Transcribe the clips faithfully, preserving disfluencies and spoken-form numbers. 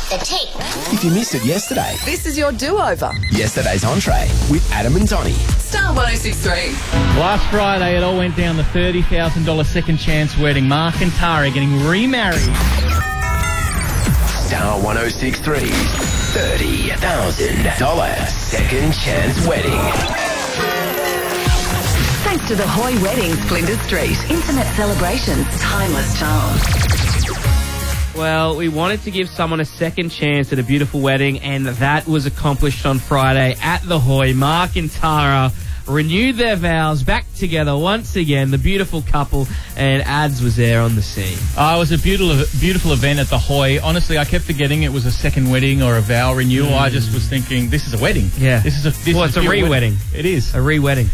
The tape. If you missed it yesterday, This is your do-over. yesterday's entree with Adam and Donnie. Star one oh six three. Last Friday, it all went down the thirty thousand dollars second chance wedding. Mark and Tara getting remarried. Star one oh six three's thirty thousand dollars second chance wedding. Thanks to the Hoy Weddings, Flinders Street. Intimate celebrations, timeless charm. Well, we wanted to give someone a second chance at a beautiful wedding, and that was accomplished on Friday at the Hoy. Mark and Tara renewed their vows, back together once again, the beautiful couple, and Ads was there on the scene. Oh, it was a beautiful, beautiful event at the Hoy. Honestly, I kept forgetting it was a second wedding or a vow renewal. Mm. I just was thinking, this is a wedding. Yeah. This is a this Well, is it's a re-wedding. wedding. It is. A re-wedding.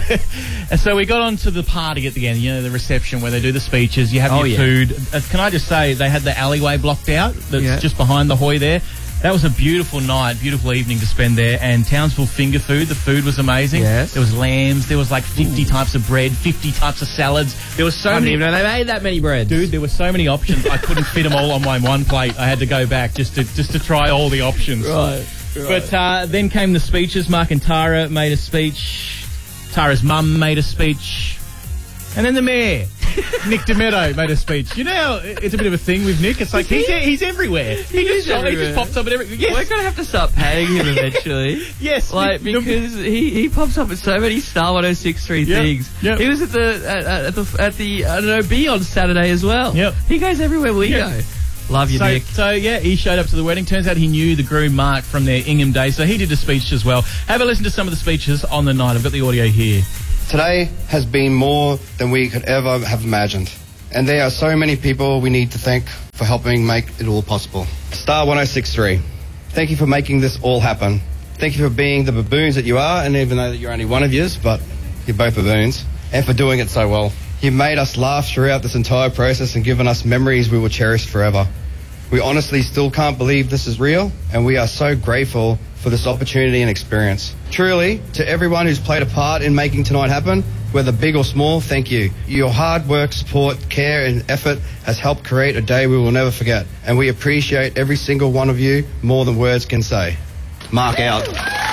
And so we got on to the party at the end, you know, the reception where they do the speeches, you have Oh, your yeah. food. Uh, can I just say, they had the alleyway blocked out that's Yeah. just behind the Hoy there. That was a beautiful night, beautiful evening to spend there. And Townsville finger food, the food was amazing. Yes. There was lambs, there was like fifty Ooh. types of bread, fifty types of salads. There was so I didn't many. even know they made that many breads. Dude, there were so many options. I couldn't fit them all on my one plate. I had to go back just to just to try all the options. Right. right. But uh, then came the speeches. Mark and Tara made a speech. Tara's mum made a speech. And then the mayor, Nick DeMeadow, made a speech. You know how it's a bit of a thing with Nick? It's like he's, he's everywhere. He, He just, is everywhere. he just pops up at every... Yes. We're going to have to start paying him eventually. Yes. Like, No, because he, he pops up at so many Star one oh six three Yep, things. yep. He was at the, at, at the, at the, I don't know, B on Saturday as well. Yep. He goes everywhere we Yep. go. Love you, So, Nick. so, yeah, he showed up to the wedding. Turns out he knew the groom, Mark, from their Ingham days, so he did a speech as well. Have a listen to some of the speeches on the night. I've got the audio here. Today has been more than we could ever have imagined. And there are so many people we need to thank for helping make it all possible. Star one oh six three, thank you for making this all happen. Thank you for being the baboons that you are, and even though that you're only one of yous, but you're both baboons, and for doing it so well. You've made us laugh throughout this entire process and given us memories we will cherish forever. We honestly still can't believe this is real, and we are so grateful for this opportunity and experience. Truly, to everyone who's played a part in making tonight happen, whether big or small, thank you. Your hard work, support, care and effort has helped create a day we will never forget, and we appreciate every single one of you more than words can say. Mark out.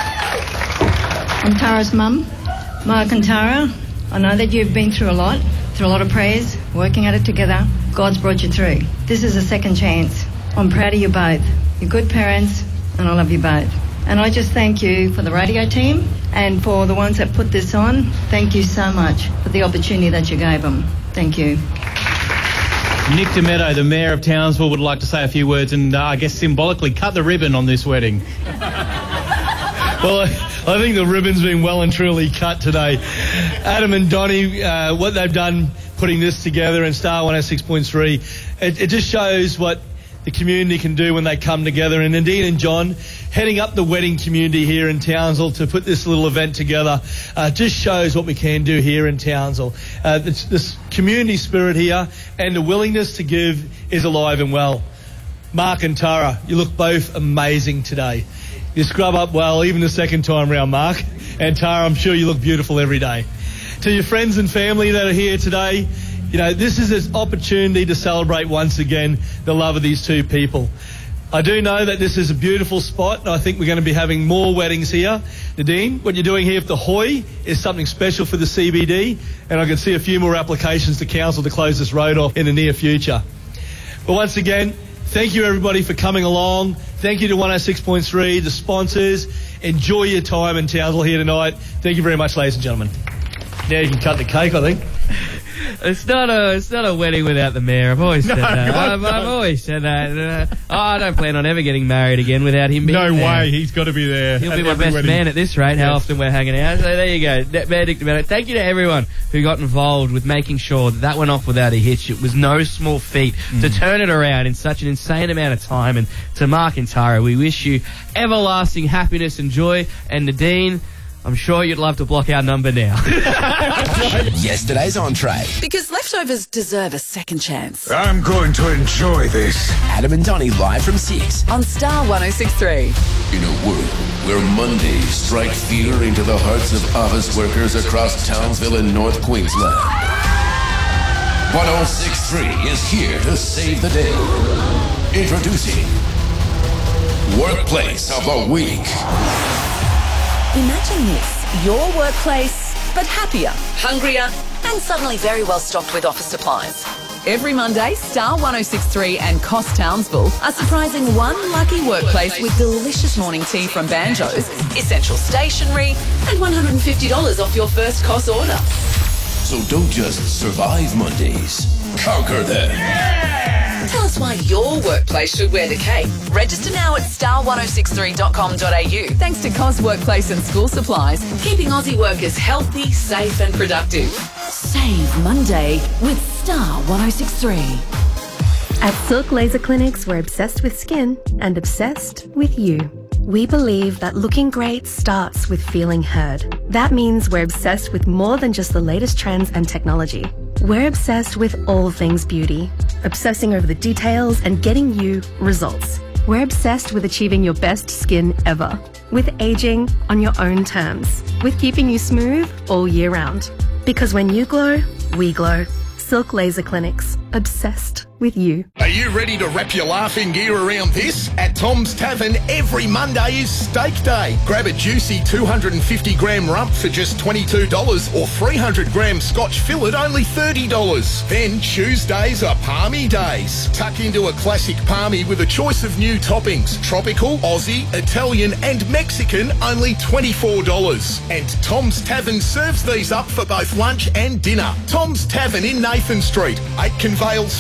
I'm Tara's mum, Mark and Tara. I know that you've been through a lot, through a lot of prayers, working at it together. God's brought you through. This is a second chance. I'm proud of you both. You're good parents, and I love you both. And I just thank you for the radio team and for the ones that put this on. Thank you so much for the opportunity that you gave them. Thank you. Nick DeMeadow, the mayor of Townsville, would like to say a few words and uh, I guess symbolically cut the ribbon on this wedding. Well, I, I think the ribbon's been well and truly cut today. Adam and Donnie, uh, what they've done putting this together in Star one oh six point three, it, it just shows what the community can do when they come together. And Nadine and John, heading up the wedding community here in Townsville to put this little event together, uh, just shows what we can do here in Townsville. Uh, this, this community spirit here and the willingness to give is alive and well. Mark and Tara, you look both amazing today. You scrub up well, even the second time round, Mark. And Tara, I'm sure you look beautiful every day. To your friends and family that are here today, you know, this is an opportunity to celebrate once again the love of these two people. I do know that this is a beautiful spot, and I think we're going to be having more weddings here. Nadine, what you're doing here at the Hoy is something special for the C B D, and I can see a few more applications to council to close this road off in the near future. But once again, thank you everybody for coming along. Thank you to one oh six point three, the sponsors. Enjoy your time in Townsville here tonight. Thank you very much, ladies and gentlemen. Now you can cut the cake, I think. It's not a it's not a wedding without the mayor. I've always said No, that. God, I've, no. I've always said that. Uh, oh, I don't plan on ever getting married again without him being No there. way, he's got to be there. He'll at be my every best wedding. man at this rate, how Yes. often we're hanging out. So there you go. That- Mayor Nick DeMeadow. Thank you to everyone who got involved with making sure that that went off without a hitch. It was no small feat Mm. to turn it around in such an insane amount of time. And to Mark and Tara, we wish you everlasting happiness and joy. And Nadine, I'm sure you'd love to block our number now. Yesterday's entree. Because leftovers deserve a second chance. I'm going to enjoy this. Adam and Donnie live from six. On Star one oh six three. In a world where Mondays strike fear into the hearts of office workers across Townsville and North Queensland, one oh six three is here to save the day. Introducing Workplace of the Week. Imagine this, your workplace, but happier, hungrier, and suddenly very well stocked with office supplies. Every Monday, Star one oh six point three and Cost Townsville are surprising one lucky workplace with delicious morning tea from Banjo's, essential stationery, and one hundred fifty dollars off your first Cost order. So don't just survive Mondays, conquer them. Tell us why your workplace should wear the cape. Register now at star one oh six three dot com dot a u. Thanks to Cos Workplace and School Supplies, keeping Aussie workers healthy, safe and productive. Save Monday with Star one oh six point three. At Silk Laser Clinics, we're obsessed with skin and obsessed with you. We believe that looking great starts with feeling heard. That means we're obsessed with more than just the latest trends and technology. We're obsessed with all things beauty, obsessing over the details and getting you results. We're obsessed with achieving your best skin ever, with aging on your own terms, with keeping you smooth all year round. Because when you glow, we glow. Silk Laser Clinics, obsessed with you. Are you ready to wrap your laughing gear around this? At Tom's Tavern, every Monday is Steak Day. Grab a juicy two hundred fifty gram rump for just twenty-two dollars or three hundred gram Scotch fillet only thirty dollars. Then Tuesdays are Palmy Days. Tuck into a classic palmy with a choice of new toppings. Tropical, Aussie, Italian and Mexican only twenty-four dollars. And Tom's Tavern serves these up for both lunch and dinner. Tom's Tavern in Nathan Street, eight Convales